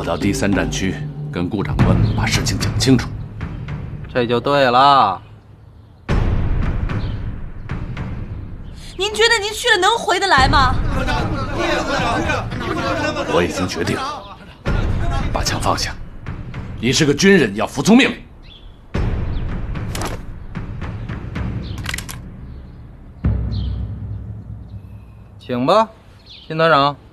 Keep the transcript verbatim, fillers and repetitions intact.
到第三战区，跟顾长官把事情讲清楚。 这就对了。 您觉得您去了能回得来吗？ 我已经决定了，把枪放下。你是个军人，要服从命令。 请吧，金团长。